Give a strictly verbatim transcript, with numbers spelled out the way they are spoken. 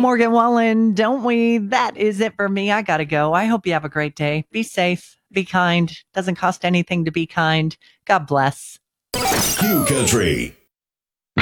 Morgan Wallen, don't we? That is it for me. I got to go. I hope you have a great day. Be safe. Be kind. Doesn't cost anything to be kind. God bless. Q Country.